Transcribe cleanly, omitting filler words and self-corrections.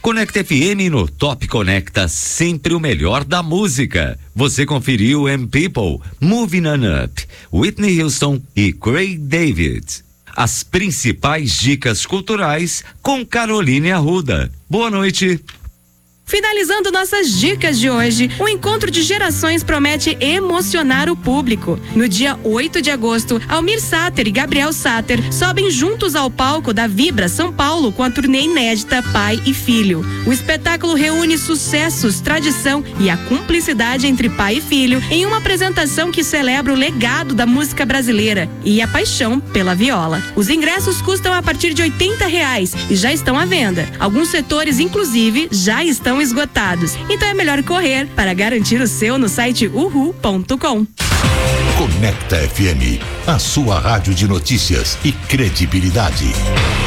Conecta FM no Top Conecta, sempre o melhor da música. Você conferiu M People, Moving On Up, Whitney Houston e Craig David. As principais dicas culturais com Caroline Arruda. Boa noite. Finalizando nossas dicas de hoje, o encontro de gerações promete emocionar o público. No dia 8 de agosto, Almir Sater e Gabriel Sater sobem juntos ao palco da Vibra São Paulo com a turnê inédita Pai e Filho. O espetáculo reúne sucessos, tradição e a cumplicidade entre pai e filho em uma apresentação que celebra o legado da música brasileira e a paixão pela viola. Os ingressos custam a partir de R$80 e já estão à venda. Alguns setores, inclusive, já estão esgotados. Então é melhor correr para garantir o seu no site uhu.com. Conecta FM, a sua rádio de notícias e credibilidade.